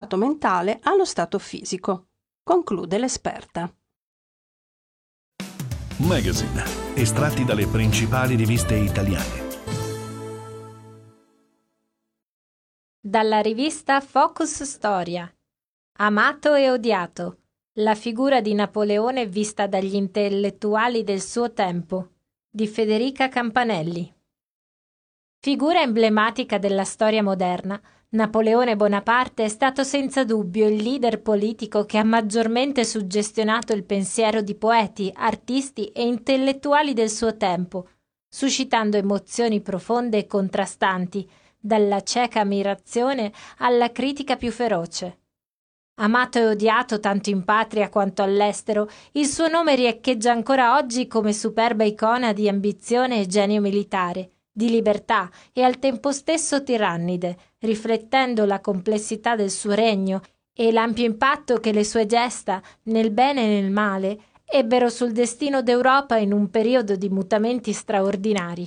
stato mentale allo stato fisico, conclude l'esperta. Magazine, estratti dalle principali riviste italiane. Dalla rivista Focus Storia. Amato e odiato. La figura di Napoleone vista dagli intellettuali del suo tempo, di Federica Campanelli. Figura emblematica della storia moderna, Napoleone Bonaparte è stato senza dubbio il leader politico che ha maggiormente suggestionato il pensiero di poeti, artisti e intellettuali del suo tempo, suscitando emozioni profonde e contrastanti, dalla cieca ammirazione alla critica più feroce. Amato e odiato tanto in patria quanto all'estero, il suo nome riecheggia ancora oggi come superba icona di ambizione e genio militare, di libertà e al tempo stesso tirannide, riflettendo la complessità del suo regno e l'ampio impatto che le sue gesta, nel bene e nel male, ebbero sul destino d'Europa in un periodo di mutamenti straordinari.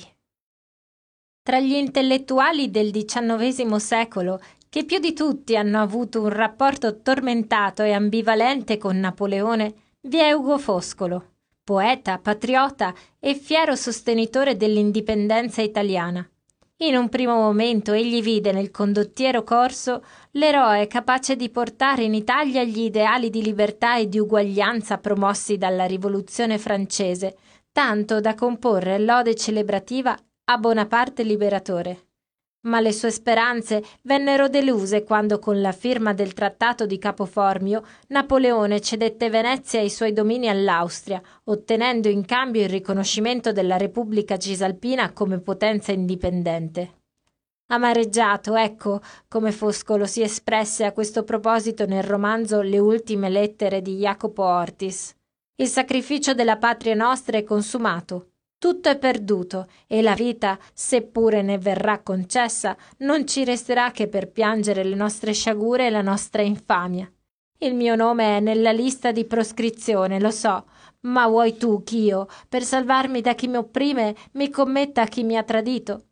Tra gli intellettuali del XIX secolo, che più di tutti hanno avuto un rapporto tormentato e ambivalente con Napoleone, vi è Ugo Foscolo, poeta, patriota e fiero sostenitore dell'indipendenza italiana. In un primo momento egli vide nel condottiero corso l'eroe capace di portare in Italia gli ideali di libertà e di uguaglianza promossi dalla Rivoluzione francese, tanto da comporre l'ode celebrativa a Bonaparte liberatore. Ma le sue speranze vennero deluse quando, con la firma del Trattato di Capo Formio, Napoleone cedette Venezia e i suoi domini all'Austria, ottenendo in cambio il riconoscimento della Repubblica Cisalpina come potenza indipendente. Amareggiato, ecco come Foscolo si espresse a questo proposito nel romanzo Le ultime lettere di Jacopo Ortis. Il sacrificio della patria nostra è consumato. Tutto è perduto e la vita, seppure ne verrà concessa, non ci resterà che per piangere le nostre sciagure e la nostra infamia. Il mio nome è nella lista di proscrizione, lo so, ma vuoi tu ch'io, per salvarmi da chi mi opprime, mi commetta a chi mi ha tradito?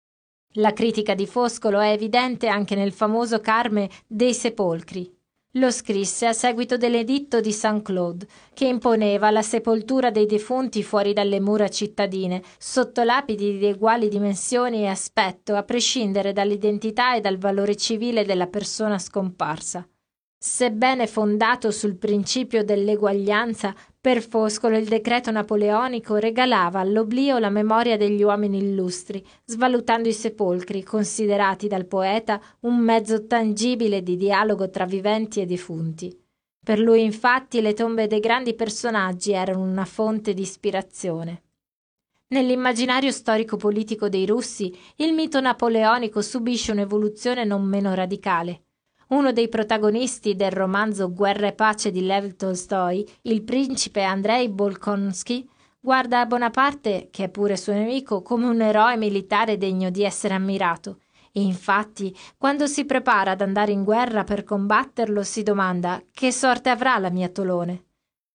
La critica di Foscolo è evidente anche nel famoso Carme dei Sepolcri. Lo scrisse a seguito dell'editto di Saint-Claude, che imponeva la sepoltura dei defunti fuori dalle mura cittadine, sotto lapidi di uguali dimensioni e aspetto, a prescindere dall'identità e dal valore civile della persona scomparsa. Sebbene fondato sul principio dell'eguaglianza, per Foscolo il decreto napoleonico regalava all'oblio la memoria degli uomini illustri, svalutando i sepolcri, considerati dal poeta un mezzo tangibile di dialogo tra viventi e defunti. Per lui, infatti, le tombe dei grandi personaggi erano una fonte di ispirazione. Nell'immaginario storico-politico dei russi, il mito napoleonico subisce un'evoluzione non meno radicale. Uno dei protagonisti del romanzo Guerra e pace di Lev Tolstoi, il principe Andrei Bolkonsky, guarda a Bonaparte, che è pure suo nemico, come un eroe militare degno di essere ammirato. E infatti, quando si prepara ad andare in guerra per combatterlo, si domanda: che sorte avrà la mia Tolone?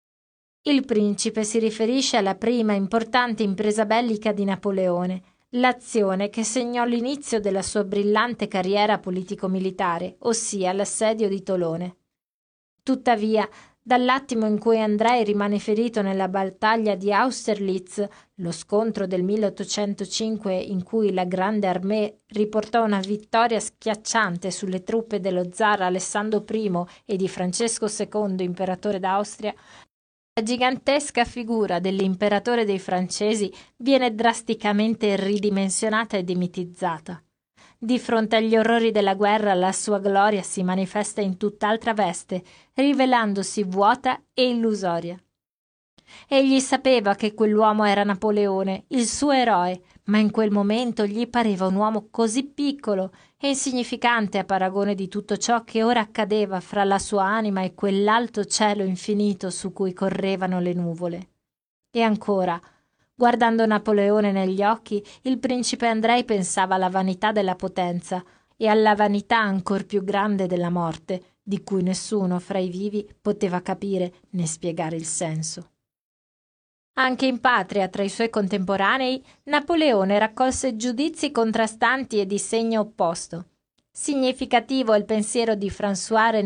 Il principe si riferisce alla prima importante impresa bellica di Napoleone, l'azione che segnò l'inizio della sua brillante carriera politico-militare, ossia l'assedio di Tolone. Tuttavia, dall'attimo in cui Andrei rimane ferito nella battaglia di Austerlitz, lo scontro del 1805 in cui la Grande Armée riportò una vittoria schiacciante sulle truppe dello zar Alessandro I e di Francesco II, imperatore d'Austria, la gigantesca figura dell'imperatore dei francesi viene drasticamente ridimensionata e demitizzata. Di fronte agli orrori della guerra, la sua gloria si manifesta in tutt'altra veste, rivelandosi vuota e illusoria. Egli sapeva che quell'uomo era Napoleone, il suo eroe, ma in quel momento gli pareva un uomo così piccolo e insignificante a paragone di tutto ciò che ora accadeva fra la sua anima e quell'alto cielo infinito su cui correvano le nuvole. E ancora, guardando Napoleone negli occhi, il principe Andrei pensava alla vanità della potenza e alla vanità ancor più grande della morte, di cui nessuno fra i vivi poteva capire né spiegare il senso. Anche in patria, tra i suoi contemporanei, Napoleone raccolse giudizi contrastanti e di segno opposto. Significativo è il pensiero di François